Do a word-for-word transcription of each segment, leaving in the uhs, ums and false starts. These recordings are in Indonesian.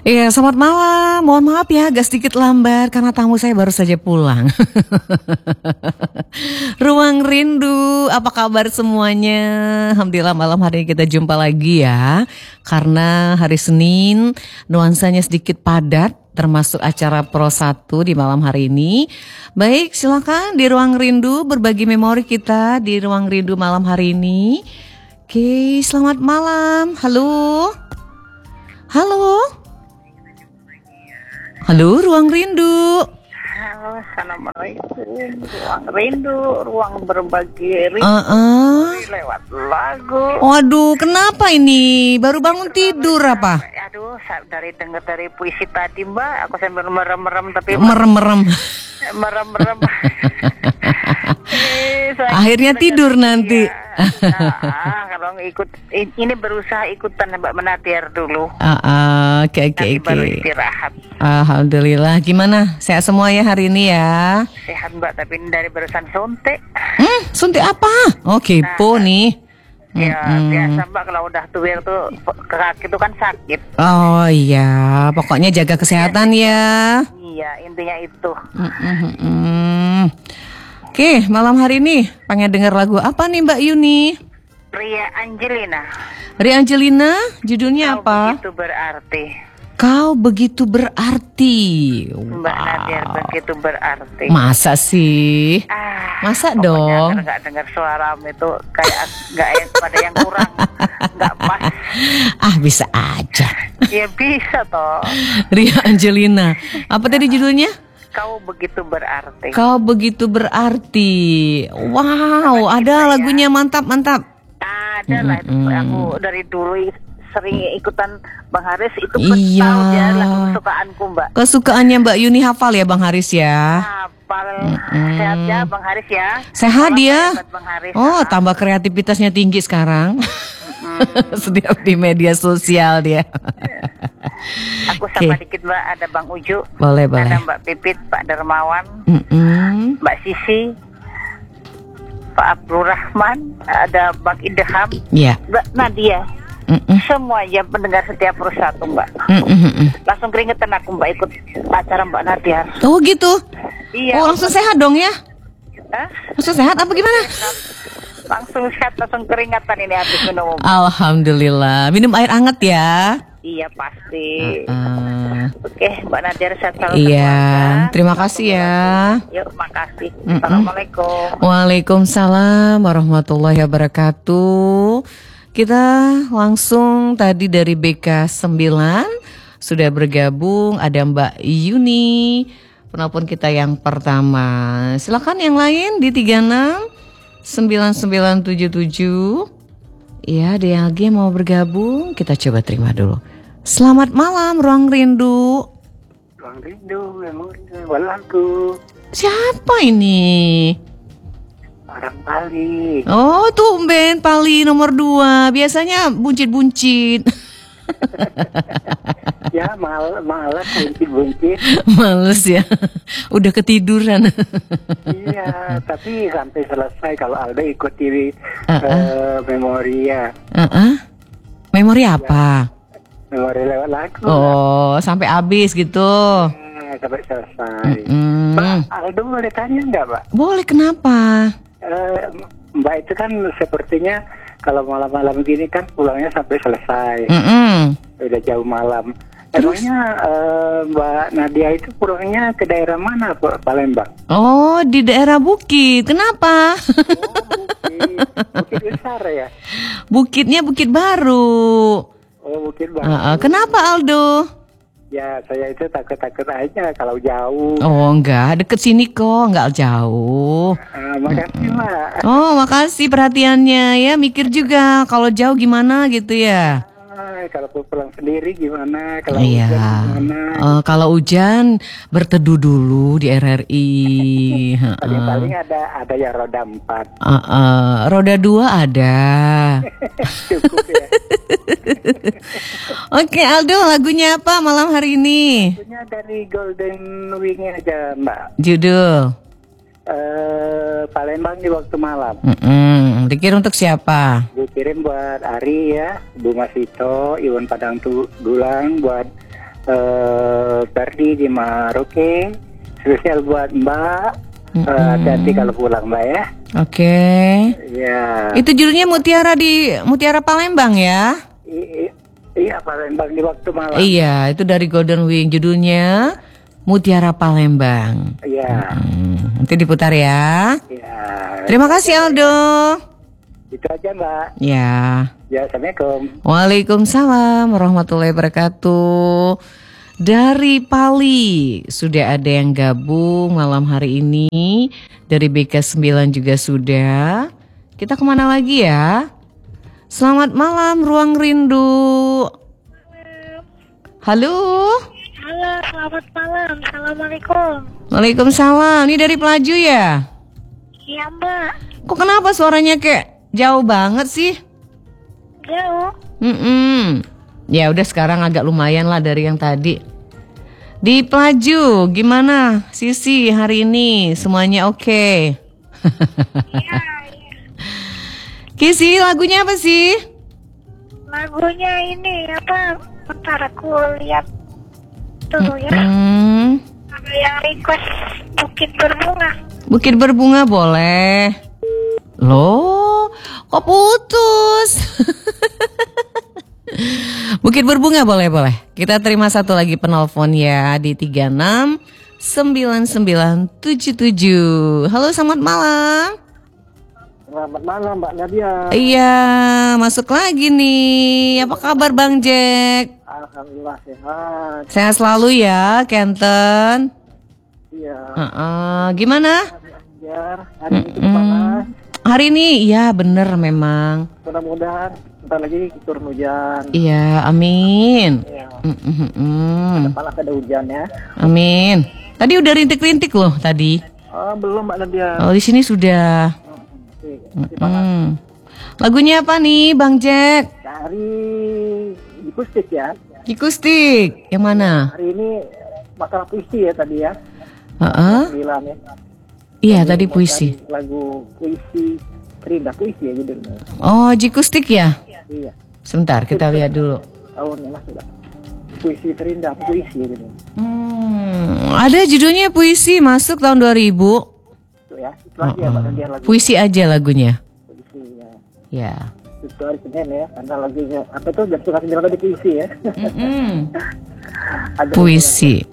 Iya, selamat malam. Mohon maaf ya, agak sedikit lambat karena tamu saya baru saja pulang. Ruang Rindu, apa kabar semuanya? Alhamdulillah malam hari ini kita jumpa lagi ya. Karena hari Senin nuansanya sedikit padat, termasuk acara Pro satu di malam hari ini. Baik, silakan di Ruang Rindu berbagi memori kita di Ruang Rindu malam hari ini. Oke, selamat malam. Halo. Halo. Halo, Ruang Rindu. Halo, assalamualaikum. Ruang Rindu, ruang berbagi rindu Uh-uh. lewat lagu. Waduh, kenapa ini? Baru bangun tidur apa? Aduh, dari dengar dari puisi tadi Mbak, aku sambil merem-merem tapi Merem-merem. merem-merem. Eh, Akhirnya tidur nanti. Ya. Nah, kalau ikut ini berusaha ikutan Mbak Menatir dulu. Ah, ah, oke oke Nanti baru oke. istirahat. Alhamdulillah. Gimana? Sehat semua ya hari ini ya? Sehat Mbak, tapi ini dari barusan suntik. Hmm, suntik apa? Oh, kepo Nah, nih. Ya Mm-mm. biasa Mbak, kalau udah tuir tuh ke kaki tuh kan sakit. Oh iya, pokoknya jaga kesehatan ya. Iya, intinya itu. Mm-mm. Oke, malam hari ini pengen denger lagu apa nih Mbak Yuni? Ria Angelina. Ria Angelina, judulnya Kau apa? begitu berarti. Kau begitu berarti. Mbak Nadia begitu berarti. Masa sih? Ah, Masa pokoknya dong? nggak dengar suara itu kayak nggak ada yang kurang, nggak pas. Ah, bisa aja. Ya bisa toh. Ria Angelina. Apa tadi judulnya? Kau begitu berarti. Kau begitu berarti. Wow, ada lagunya mantap mantap. Ada lah itu. Mm-mm. Aku dari dulu sering ikutan Bang Haris itu Iya. tahu dia lagu kesukaanku Mbak. Kesukaannya Mbak Yuni hafal ya Bang Haris ya? Hafal. Mm-mm. Sehat ya Bang Haris ya. Sehat Salam dia. buat Bang Haris. Oh, Ah. tambah kreativitasnya tinggi sekarang. Setiap di media sosial dia. Aku sama Oke. dikit Mbak, ada Bang Uju, Boleh, ada boleh. Mbak Pipit, Pak Dermawan, Mm-mm. Mbak Sisi, Pak Abdul Rahman, ada Bang Idham, Ya. Mbak Nadia. Mm-mm. Semuanya pendengar setiap Persatu Mbak. Mm-mm. Langsung keringetan aku Mbak ikut acara Mbak Nadia. Oh gitu. Iya. Oh, langsung sehat dong ya? Hah? Langsung sehat apa gimana? Langsung sehat, langsung keringatan ini habis minum. Alhamdulillah. Minum air hangat ya. Iya pasti. Ah. Oke Mbak Nadia sehat selalu. Iya, semuanya. terima kasih ya. Yuk makasih. Mm-mm. Assalamualaikum. Waalaikumsalam warahmatullahi wabarakatuh. Kita langsung tadi dari B K sembilan sudah bergabung, ada Mbak Yuni, penelpon kita yang pertama. Silakan yang lain di tiga enam sembilan sembilan tujuh tujuh. Iya, ada yang lagi mau bergabung, kita coba terima dulu. Selamat malam Ruang Rindu. Ruang Rindu, memori lagu. Siapa ini? Orang Bali. Oh, tumben Pali nomor dua. Biasanya buncit-buncit. Ya mal malas buncit-buncit. Males ya. Udah ketiduran. Iya, tapi sampai selesai kalau Alda ikuti Uh-uh. eh, memori ya. Uh-uh. Memori apa? Memori lewat lagu. Oh, sampai habis gitu. Nah, sampai selesai. Mm-mm. Mbak, Aldo boleh tanya nggak, Mbak? Boleh, kenapa? Eh, Mbak itu kan sepertinya kalau malam-malam gini kan pulangnya sampai selesai. Mm-mm. Udah jauh malam. Terus? Emangnya eh, Mbak Nadia itu pulangnya ke daerah mana, Pak Palembang? Oh, di daerah Bukit. Kenapa? Oh, Bukit, Bukit besar ya? Bukitnya Bukit Baru. Oh, Bukit Baru. Uh-uh. Kenapa Aldo? Ya, saya itu takut-takut aja kalau jauh. Oh, enggak. Deket sini kok. Enggak jauh. Ah, makasih, Mbak. Oh, makasih perhatiannya ya. Mikir juga kalau jauh gimana gitu ya. Ah, kalau pulang sendiri gimana? Kalau Iya. hujan gimana? Eh, kalau hujan berteduh dulu di R R I. Paling-paling ada ada yang roda empat. Uh, uh, roda dua ada. Cukup ya. Oke Aldo, lagunya apa malam hari ini? Punya dari Golden Wing aja, Mbak. Judul? Eh, Palembang di waktu malam. Mm-mm. Dikirim untuk siapa? Dikirim buat Ari ya, Bu Masito, Iwan Padang Tu- Dulang, buat uh, Bardi di Maroke, spesial buat Mbak. Mm-mm. Uh, hati-hati kalau pulang Mbak ya. Oke. Ya. Itu judulnya Mutiara di Mutiara Palembang ya? I- i- iya Palembang di waktu malam. Iya, itu dari Golden Wing, judulnya Mutiara Palembang. Iya. Hmm, nanti diputar ya. Iya. Terima kasih Aldo. Itu aja Mbak. Ya. Ya, assalamualaikum. Waalaikumsalam warahmatullahi wabarakatuh. Dari Pali sudah ada yang gabung malam hari ini. Dari B K sembilan juga sudah. Kita kemana lagi ya? Selamat malam Ruang Rindu. Halo. Halo, selamat malam. Assalamualaikum. Waalaikumsalam. Ini dari Pelaju ya? Iya Mbak. Kok kenapa suaranya kayak jauh banget sih? Jauh. Mm-mm. Ya udah sekarang agak lumayan lah dari yang tadi. Di Pelaju, gimana Sisi hari ini? Semuanya oke? Iya, iya. Kisi, lagunya apa sih? Lagunya ini apa? Bentar aku lihat dulu ya. Hmm, Ada yang request Bukit Berbunga. Bukit Berbunga boleh. Loh, kok putus? Bukit Berbunga boleh-boleh. Kita terima satu lagi penelpon ya di tiga enam sembilan sembilan tujuh tujuh. Halo, selamat malam. Selamat malam Mbak Nadia. Iya, masuk lagi nih. Apa kabar Bang Jack? Alhamdulillah sehat. Sehat selalu ya, Kenten. Iya. Uh-uh. Gimana? Biar hari ini Mm-mm. panas. Hari ini, iya bener memang. Mudah-mudahan bentar lagi turun hujan. Iya, amin. Iya. Mm-mm-mm. Malah ada hujan ya. Amin. Tadi udah rintik-rintik loh tadi. Oh, belum Mbak Nadia. Oh, di sini sudah. Masih, masih panas. Mm. Lagunya apa nih, Bang Jack? Dari akustik ya. Ikustik. Yang mana? Hari ini masalah puisi ya tadi ya. Heeh. Sembilan ya. Iya, tadi puisi. Lagu puisi Terindah, puisi ya judulnya. Oh, Jikustik ya? Iya. Sebentar, kita lihat dulu. Tahunnya masuk lah. Puisi Terindah, puisi ya judulnya. Hmm, ada judulnya puisi masuk tahun dua ribu. Itu ya. Itu lagi ya Mbak Nadia lagu Puisi aja lagunya. puisi ya. Ya. Itu hari Senin ya. Karena lagunya apa tuh jam setengah sembilan tadi puisi ya. Mm-mm. Ada Puisi.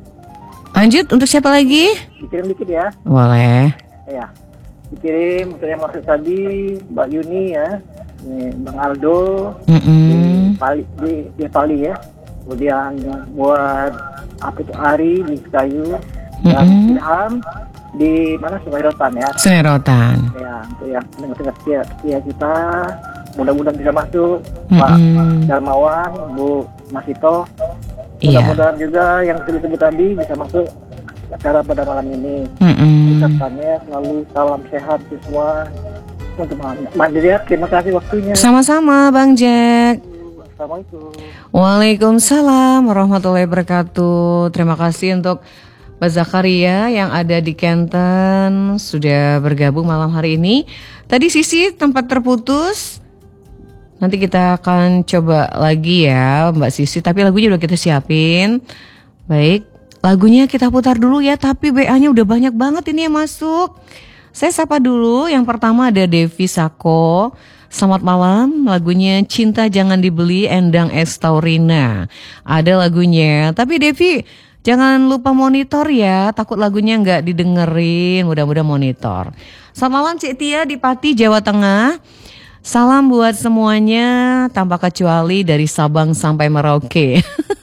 Lanjut untuk siapa lagi? dikirim dikit ya. Boleh. Ya. Dikirim untuk yang maksud tadi Mbak Yuni ya. Nih, Bang Aldo di Mm-mm. Pali di, di Pali ya. Kemudian buat apa itu Ari di Kayu dan Mm-mm. Ilham di mana Sungai Rotan ya. Senerotan. Ya, untuk yang dengar setia, setia kita mudah-mudahan bisa masuk Pak Mm-mm. Darmawan, Bu Masito. Iya. Mudah-mudahan juga yang disebut tadi bisa masuk acara pada malam ini. Mm-mm. Ucapannya selalu salam sehat semua untuk Mandiri. Terima kasih waktunya. Sama-sama Bang Jack. Assalamualaikum. Waalaikumsalam warahmatullahi wabarakatuh. Terima kasih untuk Mbak Zakaria yang ada di Kenten sudah bergabung malam hari ini. Tadi Sisi tempat terputus. Nanti kita akan coba lagi ya Mbak Sisi. Tapi lagunya udah kita siapin. Baik, lagunya kita putar dulu ya. Tapi B A-nya udah banyak banget ini yang masuk. Saya sapa dulu. Yang pertama ada Devi Sako. Selamat malam, lagunya Cinta Jangan Dibeli, Endang Estaurina. Ada lagunya, tapi Devi jangan lupa monitor ya, takut lagunya nggak didengerin, mudah-mudahan monitor. Selamat malam Cik Tia di Pati, Jawa Tengah. Salam buat semuanya, tanpa kecuali dari Sabang sampai Merauke.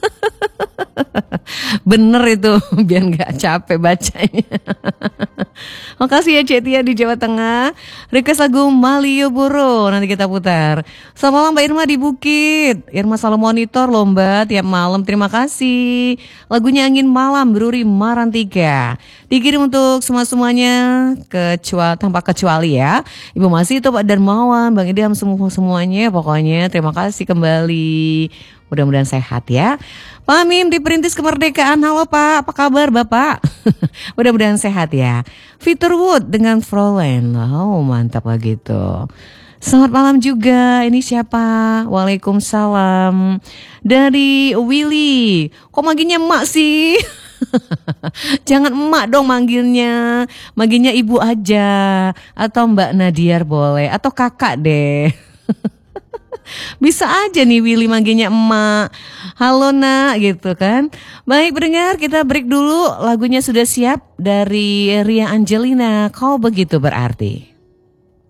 Bener itu, biar nggak capek bacanya. Makasih ya Cik Tia di Jawa Tengah. Request lagu Malioboro nanti kita putar. Selamat malam Mbak Irma di Bukit. Irma selalu monitor lomba tiap malam. Terima kasih. Lagunya Angin Malam Bruri Marantiga. Dikirim untuk semua-semuanya kecuali tanpa kecuali ya. Ibu Masih itu Pak Darmawan, Bang Idam semua semuanya. Pokoknya terima kasih kembali. Mudah-mudahan sehat ya. Pak Amin di Perintis Kemerdekaan. Halo Pak, apa kabar Bapak? Mudah-mudahan sehat ya. Fitur Wood dengan Frolen. Oh mantap lah gitu. Selamat malam juga. Ini siapa? Waalaikumsalam. Dari Willy. Kok manggilnya emak sih? Jangan emak dong manggilnya. Manggilnya ibu aja. Atau Mbak Nadiar boleh. Atau kakak deh. Bisa aja nih Willy manggilnya emak. Halo nak gitu kan. Baik pendengar, kita break dulu. Lagunya sudah siap dari Ria Angelina. Kau begitu berarti.